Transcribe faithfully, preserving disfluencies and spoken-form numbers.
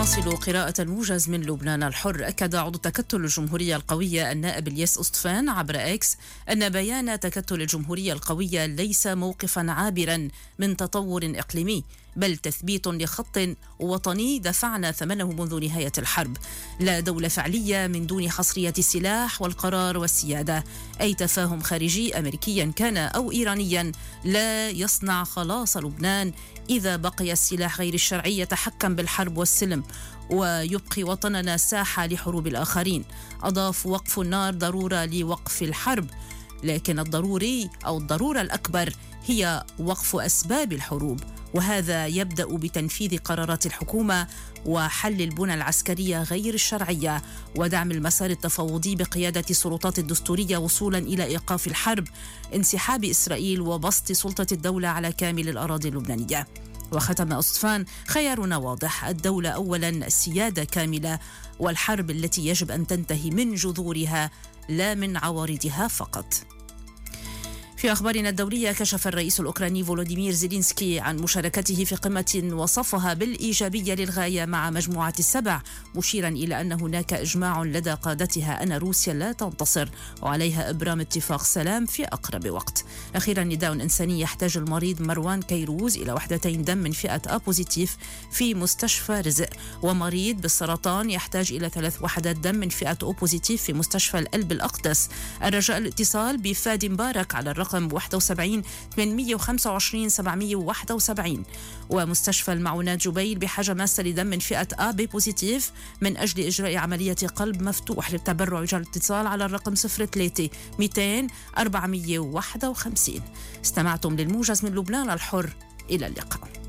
نواصل قراءة الموجز من لبنان الحر. أكد عضو تكتل الجمهورية القوية النائب الياس أسطفان عبر إكس أن بيان تكتل الجمهورية القوية ليس موقفا عابرا من تطور إقليمي، بل تثبيت لخط وطني دفعنا ثمنه منذ نهاية الحرب. لا دولة فعلية من دون حصرية السلاح والقرار والسيادة. أي تفاهم خارجي أمريكيا كان أو إيرانيا لا يصنع خلاص لبنان إذا بقي السلاح غير الشرعي يتحكم بالحرب والسلم ويبقي وطننا ساحة لحروب الآخرين. أضاف وقف النار ضرورة لوقف الحرب، لكن الضروري أو الضرورة الأكبر هي وقف أسباب الحروب، وهذا يبدأ بتنفيذ قرارات الحكومة وحل البنى العسكرية غير الشرعية ودعم المسار التفاوضي بقيادة السلطات الدستورية وصولا إلى إيقاف الحرب، انسحاب إسرائيل وبسط سلطة الدولة على كامل الأراضي اللبنانية. وختم أسطفان: خيارنا واضح، الدولة أولا، السيادة كاملة، والحرب التي يجب أن تنتهي من جذورها لا من عوارضها فقط. في أخبارنا الدولية، كشف الرئيس الأوكراني فولوديمير زيلينسكي عن مشاركته في قمة وصفها بالإيجابية للغاية مع مجموعة السبع، مشيرا إلى أن هناك إجماع لدى قادتها أن روسيا لا تنتصر وعليها إبرام اتفاق سلام في أقرب وقت. أخيرا، نداء إنساني: يحتاج المريض مروان كيروز إلى وحدتين دم من فئة A بوزيتيف في مستشفى رزق، ومريض بالسرطان يحتاج إلى ثلاث وحدات دم من فئة O بوزيتيف في مستشفى القلب الأقدس. الرجاء الاتصال بفادي مبارك على الرقم واحد وسبعين ثمانمئة وخمسة وعشرين سبعمئة وواحد وسبعين. ومستشفى المعونات جبيل بحاجة ماسة لدم من فئة A B بوزيتيف من أجل إجراء عملية قلب مفتوح. للتبرع يرجى الاتصال على الرقم صفر ثلاثة مئتين أربعمئة وواحد وخمسين. استمعتم للموجز من لبنان الحر، إلى اللقاء.